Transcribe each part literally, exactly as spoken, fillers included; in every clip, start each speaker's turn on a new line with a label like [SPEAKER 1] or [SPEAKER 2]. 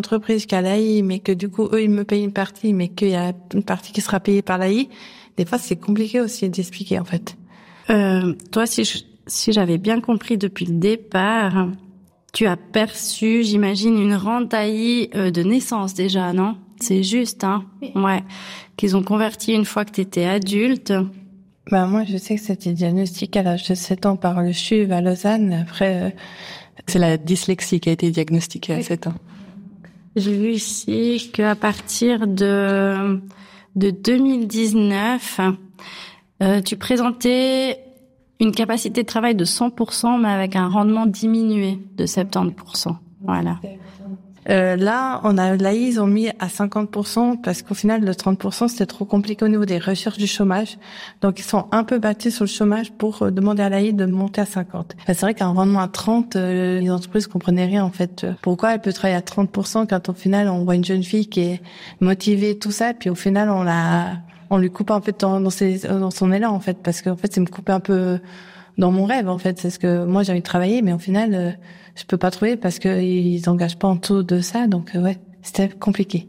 [SPEAKER 1] entreprise qui a l'A I, mais que du coup, eux, ils me payent une partie, mais qu'il y a une partie qui sera payée par l'A I, des fois, c'est compliqué aussi d'expliquer, en fait.
[SPEAKER 2] Euh, toi, si je, si j'avais bien compris depuis le départ, tu as perçu, j'imagine, une rente A I euh, de naissance déjà, non? C'est juste, hein?
[SPEAKER 1] Oui.
[SPEAKER 2] Ouais. Qu'ils ont converti une fois que tu étais adulte.
[SPEAKER 1] Bah, moi, je sais que c'était diagnostiqué à l'âge de sept ans par le C H U V à Lausanne. Après, euh...
[SPEAKER 3] c'est la dyslexie qui a été diagnostiquée à oui. sept ans.
[SPEAKER 2] J'ai vu ici qu'à partir de, de deux mille dix-neuf, euh, tu présentais une capacité de travail de cent pour cent, mais avec un rendement diminué de soixante-dix pour cent. Voilà.
[SPEAKER 1] Euh, là, on a l'A I, ils ont mis à cinquante pour cent parce qu'au final, le trente pour cent, c'était trop compliqué au niveau des recherches du chômage. Donc, ils sont un peu battus sur le chômage pour euh, demander à l'A I de monter à cinquante. Enfin, c'est vrai qu'un rendement à trente, euh, les entreprises comprenaient rien, en fait. Pourquoi elle peut travailler à trente pour cent quand au final, on voit une jeune fille qui est motivée, tout ça, puis au final, on la, on lui coupe un peu dans, dans, ses, dans son élan, en fait, parce qu'en fait, c'est me couper un peu dans mon rêve, en fait. C'est ce que moi, j'ai envie de travailler, mais au final, euh, je peux pas trouver parce que ils engagent pas en dessous de ça, donc euh, ouais, c'était compliqué.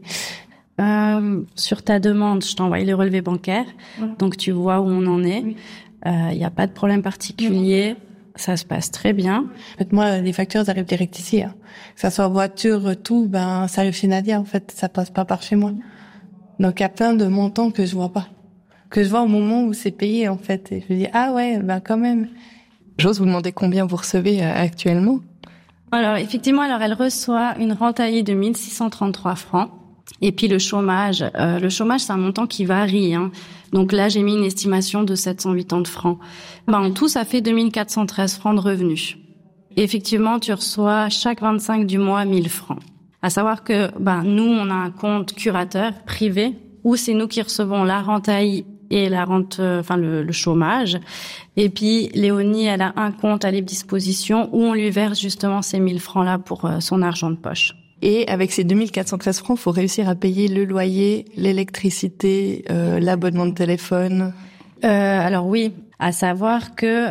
[SPEAKER 2] Euh, sur ta demande, je t'envoie les relevés bancaires, ouais. Donc tu vois où on en est. Il oui. euh, y a pas de problème particulier, oui. Ça se passe très bien.
[SPEAKER 1] En fait, moi, les factures arrivent direct ici, hein. Que ça soit voiture, tout, ben ça arrive chez Nadia. En fait, ça passe pas par chez moi. Donc il y a plein de montants que je vois pas, que je vois au moment où c'est payé, en fait. Et je me dis ah ouais, ben quand même.
[SPEAKER 3] J'ose vous demander combien vous recevez euh, actuellement.
[SPEAKER 2] Alors, effectivement, alors elle reçoit une rente A I de mille six cent trente-trois francs. Et puis le chômage, euh, le chômage, c'est un montant qui varie, hein. Donc là, j'ai mis une estimation de sept cent quatre-vingt-dix francs. Ben, en tout, ça fait deux mille quatre cent treize francs de revenus. Et effectivement, tu reçois chaque vingt-cinq du mois mille francs. À savoir que, ben, nous, on a un compte curateur privé où c'est nous qui recevons la rente A I et la rente, euh, enfin le, le chômage. Et puis Léonie, elle a un compte à libre disposition où on lui verse justement ces mille francs-là pour euh, son argent de poche.
[SPEAKER 3] Et avec ces deux mille quatre cent treize francs, il faut réussir à payer le loyer, l'électricité, euh, l'abonnement de téléphone.
[SPEAKER 2] Euh, alors oui, à savoir que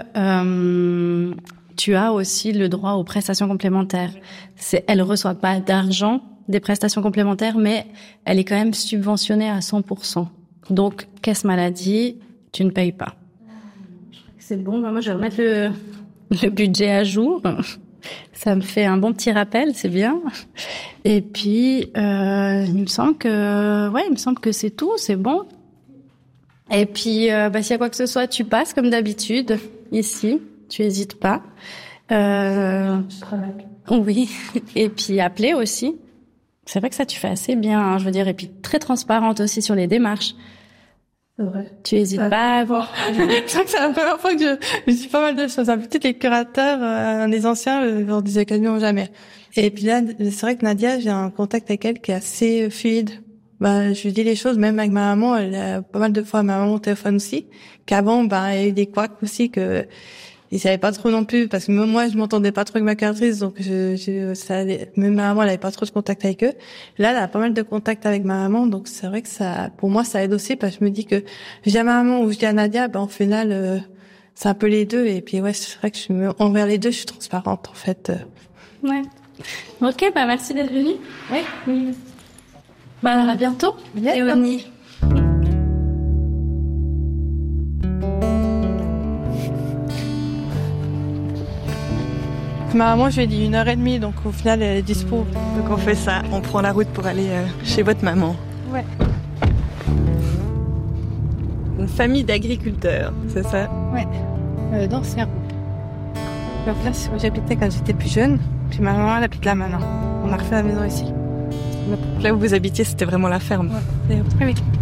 [SPEAKER 2] euh, tu as aussi le droit aux prestations complémentaires. C'est, elle reçoit pas d'argent des prestations complémentaires, mais elle est quand même subventionnée à cent pour cent. Donc, caisse maladie, tu ne payes pas. C'est bon, moi je vais remettre le, le budget à jour. Ça me fait un bon petit rappel, c'est bien. Et puis, euh, il me semble que, ouais, il me semble que c'est tout, c'est bon. Et puis, euh, bah, s'il y a quoi que ce soit, tu passes comme d'habitude, ici, tu hésites pas. Euh, oui. Et puis, appeler aussi. C'est vrai que ça, tu fais assez bien, hein, je veux dire, et puis très transparente aussi sur les démarches.
[SPEAKER 1] C'est vrai.
[SPEAKER 2] Tu hésites ouais. pas à voir.
[SPEAKER 1] C'est vrai que c'est la première fois que je, je dis pas mal de choses. Peut-être les curateurs, euh, les anciens, euh, on disait quasiment jamais. Et puis là, c'est vrai que Nadia, j'ai un contact avec elle qui est assez fluide. Bah, je lui dis les choses, même avec ma maman, elle a pas mal de fois ma maman au téléphone aussi, qu'avant, bah, il y a eu des couacs aussi que, ils savaient pas trop non plus, parce que même moi, je m'entendais pas trop avec ma curatrice, donc je, je, ça, même ma maman, elle avait pas trop de contact avec eux. Là, elle a pas mal de contact avec ma maman, donc c'est vrai que ça, pour moi, ça aide aussi, parce que je me dis que je dis à ma maman ou je dis à Nadia, ben, au final, euh, c'est un peu les deux, et puis ouais, c'est vrai que je suis, envers les deux, je suis transparente, en fait.
[SPEAKER 2] Ouais. Ok, bah, merci d'être venue. Oui. Oui. Bah, alors, à bientôt. Léonie.
[SPEAKER 1] Ma maman, je lui ai dit une heure et demie, donc au final, elle est dispo.
[SPEAKER 3] Donc on fait ça, on prend la route pour aller euh, chez votre maman.
[SPEAKER 1] Ouais.
[SPEAKER 3] Une famille d'agriculteurs, c'est ça?
[SPEAKER 1] Ouais, euh, d'anciens. Donc là, c'est où j'habitais quand j'étais plus jeune, puis ma maman, elle habite là maintenant. On a refait la maison ici.
[SPEAKER 3] Donc là où vous habitiez, c'était vraiment la ferme?
[SPEAKER 1] Ouais, c'est très vite.